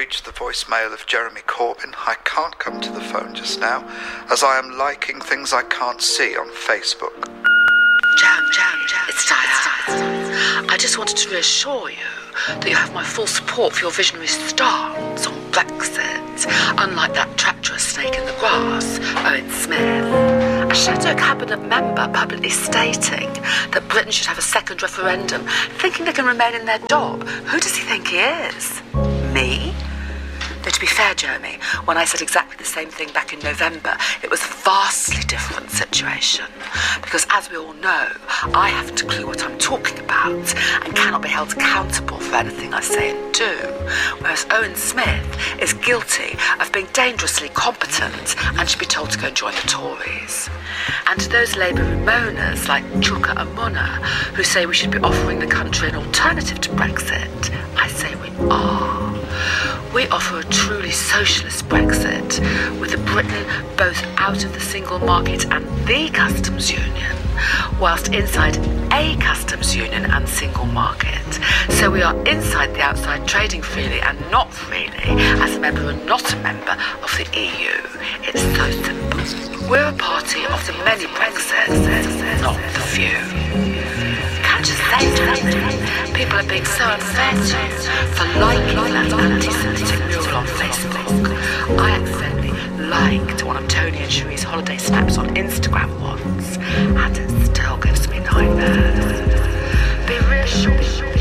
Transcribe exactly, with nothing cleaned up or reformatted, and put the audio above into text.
reached the voicemail of Jeremy Corbyn. I can't come to the phone just now, as I am liking things I can't see on Facebook. Jam, jam, jam. It's Diane. I just wanted to reassure you that you have my full support for your visionary stance on Brexit, unlike that treacherous snake in the grass, Owen Smith. A shadow cabinet member publicly stating that Britain should have a second referendum, thinking they can remain in their job. Who does he think he is? Me? Though to be fair, Jeremy, when I said exactly the same thing back in November, it was a vastly different situation. Because as we all know, I haven't a clue what I'm talking about and cannot be held accountable for anything I say and do. Whereas Owen Smith is guilty of being dangerously competent and should be told to go and join the Tories. And to those Labour Ramonas like Chuka and Mona, who say we should be offering the country an alternative to Brexit, I say we are. We offer a truly socialist Brexit, with a Britain both out of the single market and the customs union, whilst inside a customs union and single market. So we are inside the outside, trading freely and not freely, as a member and not a member of the E U. It's so simple. We're a party of the many Brexits, not the few. Can't you say that? People are being so unfair to you for liking that anti-Semitic mural on Facebook. I accidentally liked one of Tony and Cherie's holiday snaps on Instagram once, and it still gives me nightmares. Be reassured.